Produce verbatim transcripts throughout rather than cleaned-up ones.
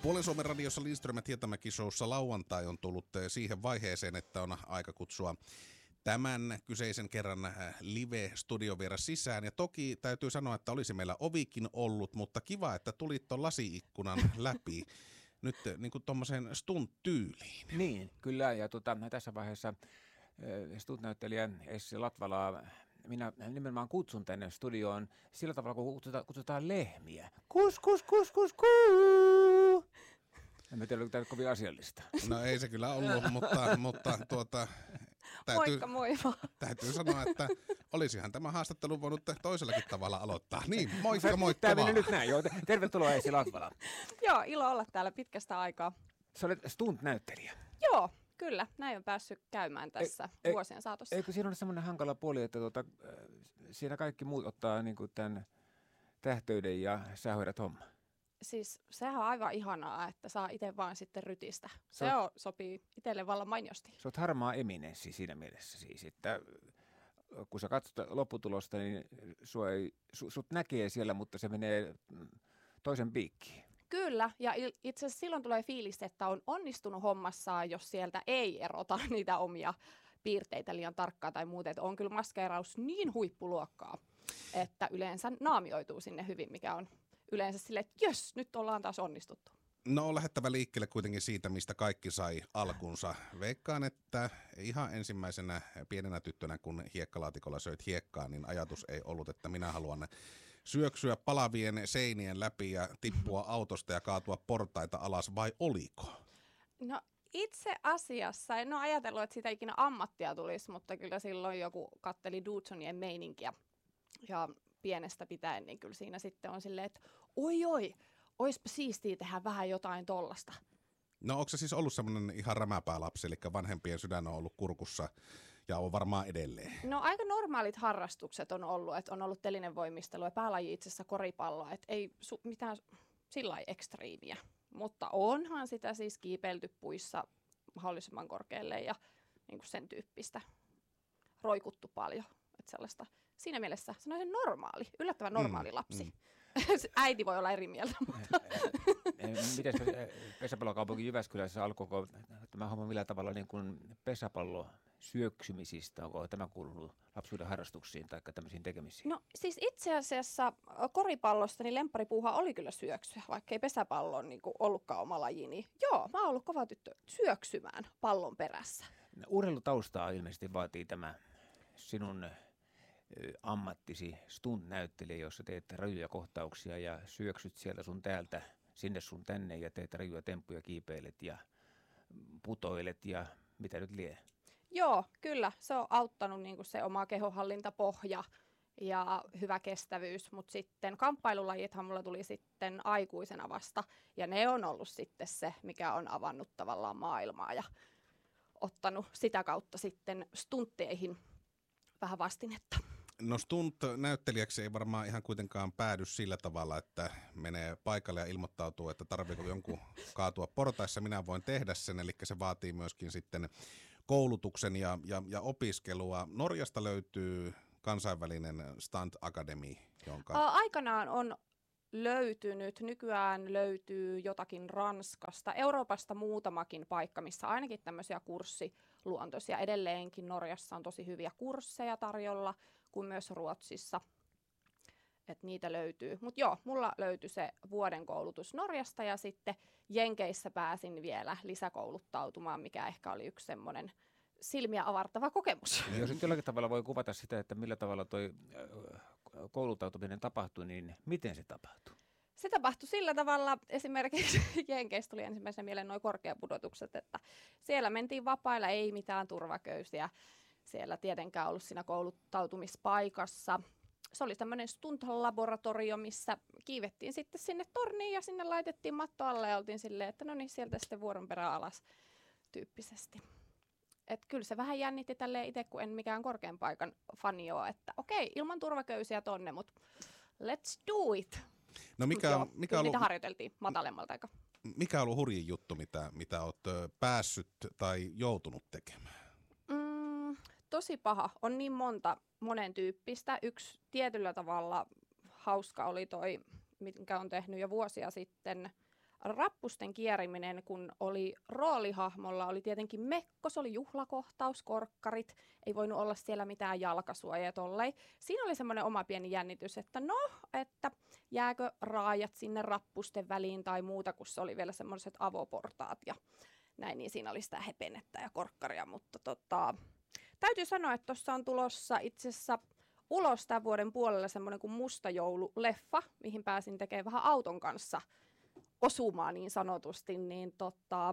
Puolen Suomen radiossa Lindström ja Hietamäki-showssa lauantai on tullut siihen vaiheeseen, että on aika kutsua tämän kyseisen kerran live-studiovieras sisään. Ja toki täytyy sanoa, että olisi meillä ovikin ollut, mutta kiva, että tulit tuon lasi-ikkunan läpi nyt niin kuin tuommoiseen stunt-tyyliin. Niin, kyllä. Ja tuota, tässä vaiheessa stunt-näyttelijä Essi Latvalaa minä nimenomaan kutsun tänne studioon sillä tavalla, kun kutsutaan, kutsutaan lehmiä. Kus, kus, kus, kus, kuu! En tiedä, oliko tämä kovin asiallista. No ei se kyllä ollut, mutta, mutta tuota, täytyy, Moikka moi vaan. Täytyy sanoa, että olisihan tämä haastattelu voinut toisellakin tavalla aloittaa. Niin, moikka, moikka Tämä vaan. meni nyt näin, joo. Tervetuloa Essi Latvala. Joo, ilo olla täällä pitkästä aikaa. Sä olet stunt-näyttelijä. Joo, kyllä. Näin on päässyt käymään tässä e, vuosien saatossa. Eikö siinä ole semmoinen hankala puoli, että tuota, siinä kaikki muut ottaa niin kuin tämän tähtöyden ja sä hoidat homma? Siis sehän on aivan ihanaa, että saa itse vaan sitten rytistä. Se, Se on- on, sopii itselle vallan mainiosti. Sä oot harmaa eminenssi siinä mielessä siis, että kun sä katsot lopputulosta, niin sua ei, su, sut näkee siellä, mutta se menee mm, toisen piikkiin. Kyllä, ja il- itse asiassa silloin tulee fiilis, että on onnistunut hommassaan, jos sieltä ei erota niitä omia piirteitä liian tarkkaan tai muuta. Että on kyllä maskeeraus niin huippuluokkaa, että yleensä naamioituu sinne hyvin, mikä on yleensä silleen, että jös, nyt ollaan taas onnistuttu. No on lähettävä liikkeelle kuitenkin siitä, mistä kaikki sai alkunsa. Veikkaan, että ihan ensimmäisenä pienenä tyttönä, kun hiekkalaatikolla söit hiekkaa, niin ajatus ei ollut, että minä haluan syöksyä palavien seinien läpi ja tippua autosta ja kaatua portaita alas, vai oliko? No itse asiassa en ole ajatellut, että siitä ikinä ammattia tulisi, mutta kyllä silloin joku katteli Dudesonien meininkiä ja pienestä pitäen, niin kyllä siinä sitten on silleen, että oi oi, oispa siistiä tehdä vähän jotain tollasta. No onko se siis ollut semmoinen ihan rämäpää-lapsi, eli vanhempien sydän on ollut kurkussa ja on varmaan edelleen? No aika normaalit harrastukset on ollut, että on ollut telinevoimistelu ja päälaji itse asiassa koripalloa, että ei su- mitään sillä lailla ekstriimiä. Mutta onhan sitä siis kiipeilty puissa mahdollisimman korkealle ja niin kuin sen tyyppistä roikuttu paljon. Että sellaista, siinä mielessä sanoisin normaali, yllättävän normaali Mm, lapsi. mm. Äiti voi olla eri mieltä, mutta Miten pesäpallokaupunki Jyväskylässä alkoiko tämä homma millä tavalla niin kuin pesäpallo syöksymisistä? Onko tämä kuulunut lapsuuden harrastuksiin tai tämmöisiin tekemisiin? no siis itse asiassa koripallosta niin lempparipuuha oli kyllä syöksyä, vaikka ei pesäpallo niin kuin ollutkaan oma laji. Niin joo, mä oon ollut kova tyttö syöksymään pallon perässä. Urheilutaustaa ilmeisesti vaatii tämä sinun ö, ammattisi stunt-näyttelijä, jossa teet rajuja kohtauksia ja syöksyt sieltä sun täältä sinne sun tänne ja teet rajuja temppuja, kiipeilet ja putoilet ja mitä nyt lie. Joo, kyllä. Se on auttanut niin kuin se oma kehonhallintapohja ja hyvä kestävyys, mutta sitten kamppailulajithan mulla tuli sitten aikuisena vasta, ja ne on ollut sitten se, mikä on avannut tavallaan maailmaa ja ottanut sitä kautta sitten stuntteihin vähän vastinetta. No stunt-näyttelijäksi ei varmaan ihan kuitenkaan päädy sillä tavalla, että menee paikalle ja ilmoittautuu, että tarviiko jonkun kaatua portaissa. Minä voin tehdä sen, eli se vaatii myöskin sitten koulutuksen ja, ja, ja opiskelua. Norjasta löytyy kansainvälinen Stunt Academy, jonka... Aa, aikanaan on löytynyt, nykyään löytyy jotakin Ranskasta, Euroopasta muutamakin paikka, missä ainakin tämmöisiä kurssiluontoisia. Edelleenkin Norjassa on tosi hyviä kursseja tarjolla, kuin myös Ruotsissa, että niitä löytyy. Mutta joo, mulla löytyi se vuoden koulutus Norjasta ja sitten Jenkeissä pääsin vielä lisäkouluttautumaan, mikä ehkä oli yksi semmoinen silmiä avartava kokemus. Ja jos nyt jollakin tavalla voi kuvata sitä, että millä tavalla toi ö, kouluttautuminen tapahtui, niin miten se tapahtui? Se tapahtui sillä tavalla, esimerkiksi Jenkeissä tuli ensimmäisenä mieleen nuo korkeapudotukset, että siellä mentiin vapailla, ei mitään turvaköysiä, siellä tietenkään ollut siinä kouluttautumispaikassa. Se oli tämmöinen stunt-laboratorio, missä kiivettiin sitten sinne torniin ja sinne laitettiin matto alle ja oltiin silleen, että no niin, sieltä sitten vuoron perään alas tyyppisesti. Et kyllä se vähän jännitti tälleen itse, kun en mikään korkean paikan fani ole, että okei, ilman turvaköysiä tonne, mutta let's do it. No mikä, Joo, on, mikä, kyllä on niitä ollut, harjoiteltiin matalemmalta aika. mikä on ollut hurjin juttu, mitä, mitä olet ö, päässyt tai joutunut tekemään? Mm, tosi paha. On niin monta monen tyyppistä. Yksi tietyllä tavalla hauska oli toi, minkä on tehnyt jo vuosia sitten rappusten kieriminen, kun oli roolihahmolla, oli tietenkin mekko, se oli juhlakohtaus, korkkarit, ei voinut olla siellä mitään jalkasuojaa tollei. Siinä oli semmoinen oma pieni jännitys, että no, että jääkö raajat sinne rappusten väliin tai muuta, kun se oli vielä semmoiset avoportaat ja näin, niin siinä oli sitä hepenettä ja korkkaria, mutta tota, täytyy sanoa, että tuossa on tulossa itse asiassa ulos tämän vuoden puolella semmoinen kuin Musta joulu-leffa, mihin pääsin tekemään vähän auton kanssa osumaan niin sanotusti, niin tota,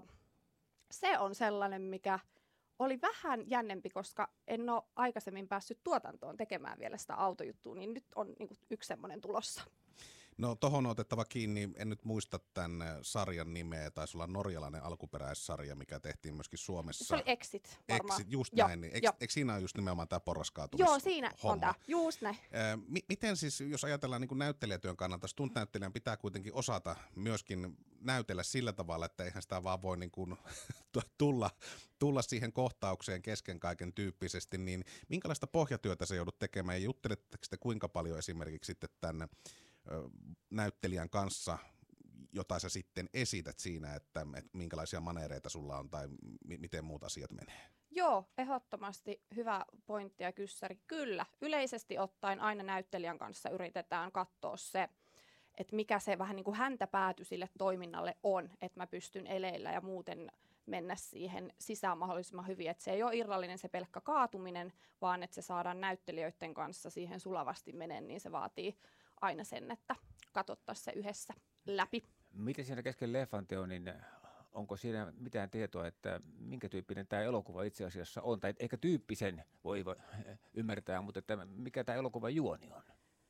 se on sellainen, mikä oli vähän jännempi, koska en ole aikaisemmin päässyt tuotantoon tekemään vielä sitä autojuttua, niin nyt on niin kuin yksi semmoinen tulossa. No tohon on otettava kiinni, en nyt muista tämän sarjan nimeä, taisi olla norjalainen alkuperäissarja, mikä tehtiin myöskin Suomessa. Se oli Exit varmaan. Exit, just jo, näin. Niin. Eikö, eikö siinä ole just nimenomaan tämä porraskaatumis? Joo, siinä homma. On tämä, just näin. Ö, mi- miten siis, jos ajatellaan niin kuin näyttelijätyön kannalta, stunt-näyttelijän pitää kuitenkin osata myöskin näytellä sillä tavalla, että eihän sitä vaan voi niin kuin tulla, tulla siihen kohtaukseen kesken kaiken tyyppisesti, niin minkälaista pohjatyötä se joudut tekemään ja jutteletteko te kuinka paljon esimerkiksi sitten tänne näyttelijän kanssa, jota sä sitten esität siinä, että, että minkälaisia maneereita sulla on tai m- miten muut asiat menee? Joo, ehdottomasti hyvä pointti ja kyssäri. Kyllä, yleisesti ottaen aina näyttelijän kanssa yritetään katsoa se, että mikä se vähän niin kuin häntä pääty sille toiminnalle on, että mä pystyn eleillä ja muuten mennä siihen sisään mahdollisimman hyvin, että se ei ole irrallinen se pelkkä kaatuminen, vaan että se saadaan näyttelijöiden kanssa siihen sulavasti menen, niin se vaatii aina sen, että katsottaisiin se yhdessä läpi. Miten siinä kesken leffan teon, niin onko siinä mitään tietoa, että minkä tyyppinen tämä elokuva itse asiassa on? Tai ehkä tyyppisen voi ymmärtää, mutta että mikä tämä elokuvan juoni on?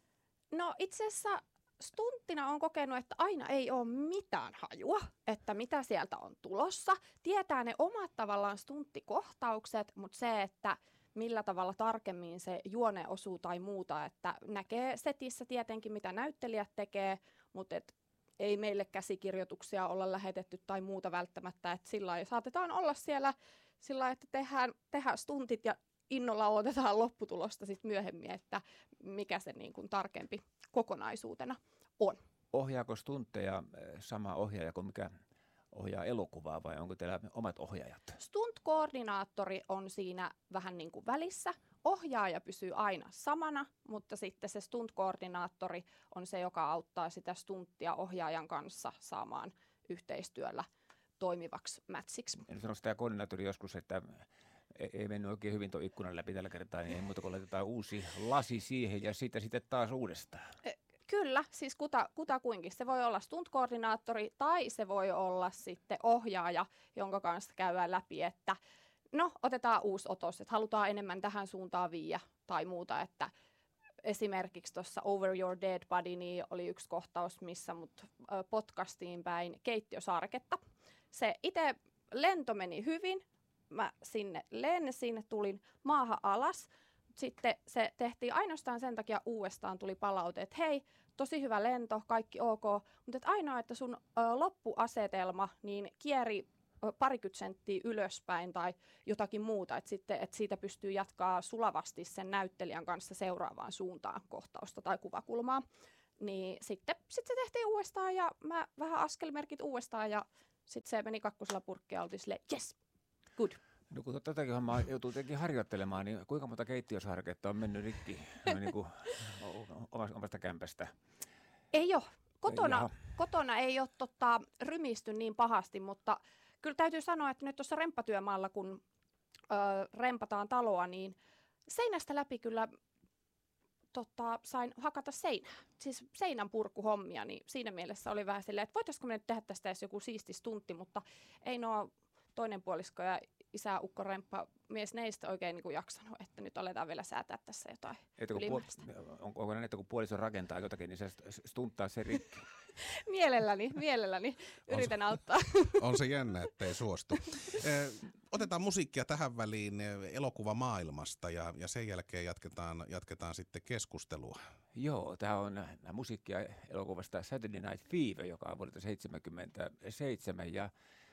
No itse asiassa stunttina on kokenut, että aina ei ole mitään hajua, että mitä sieltä on tulossa. Tietää ne omat tavallaan stunttikohtaukset, mutta se, että millä tavalla tarkemmin se juone osuu tai muuta, että näkee setissä tietenkin, mitä näyttelijät tekee, mutta et ei meille käsikirjoituksia olla lähetetty tai muuta välttämättä, että sillä lailla saatetaan olla siellä sillä lailla, että tehdään, tehdään stuntit ja innolla odotetaan lopputulosta sit myöhemmin, että mikä se niin kuin tarkempi kokonaisuutena on. Ohjaako stuntteja sama ohjaaja kuin mikä ohjaa elokuvaa vai onko teillä omat ohjaajat? Stunt-koordinaattori on siinä vähän niin kuin välissä. Ohjaaja pysyy aina samana, mutta sitten se stunt-koordinaattori on se, joka auttaa sitä stunttia ohjaajan kanssa saamaan yhteistyöllä toimivaksi mätsiksi. En sano sitä koordinaattori joskus, että ei mennyt oikein hyvin tuon ikkunan läpi tällä kertaa, niin ei muuta kuin laitetaan uusi lasi siihen ja sitten sitten taas uudestaan. Kyllä, siis kuta, kuta kuinkin. Se voi olla stunt-koordinaattori tai se voi olla sitten ohjaaja, jonka kanssa käydään läpi, että no otetaan uusi otos, että halutaan enemmän tähän suuntaan viiä tai muuta, että esimerkiksi tuossa Over Your Dead Body niin oli yksi kohtaus, missä mut potkastiin päin keittiösarketta. Se itse lento meni hyvin, mä sinne lensin, tulin maahan alas. Sitten se tehtiin ainoastaan sen takia uudestaan tuli palaute, että hei, tosi hyvä lento, kaikki ok, mutta et ainoa, että sun ö, loppuasetelma niin kieri ö, parikymmentä senttiä ylöspäin tai jotakin muuta, että sitten et siitä pystyy jatkaa sulavasti sen näyttelijän kanssa seuraavaan suuntaan kohtausta tai kuvakulmaa. Niin sitten sit se tehtiin uudestaan ja mä vähän askelmerkit uudestaan ja sitten se meni kakkosella purkkia ja oltiin silleen, yes, good. No kun tätäkin hommaa joutuu tietenkin harjoittelemaan, niin kuinka monta keittiösarketta on mennyt rikki niin kuin omasta kämpästä? Ei ole. Kotona, kotona ei ole tota, rymisty niin pahasti, mutta kyllä täytyy sanoa, että nyt tuossa remppatyömaalla, kun ö, rempataan taloa, niin seinästä läpi kyllä tota, sain hakata seinää. Siis seinän purkuhommia, niin siinä mielessä oli vähän silleen, että voitaisiko me nyt tehdä tästä edes joku siisti stuntti, mutta ei nuo toinen puolisko ja isä ukko remppa mies neistä oikein niin kuin jaksanut, että nyt aletaan vielä säätää tässä jotain ylimääräistä. Puol- on, onko näin, että kun puoliso rakentaa jotakin, niin se stunttaa se rikki? mielelläni, mielelläni. Yritän on se, auttaa. On se jännä, ettei suostu. Otetaan musiikkia tähän väliin elokuvamaailmasta ja, ja sen jälkeen jatketaan, jatketaan sitten keskustelua. Joo, tämä on musiikkia elokuvasta Saturday Night Fever, joka on vuodelta seitsemänkymmentäseitsemän ja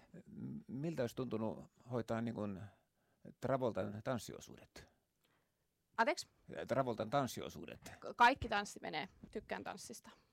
miltä olisi tuntunut hoitaa niin kuin Travoltan tanssiosuudet? Anteeksi? Travoltan tanssiosuudet. Kaikki tanssi menee. Tykkään tanssista.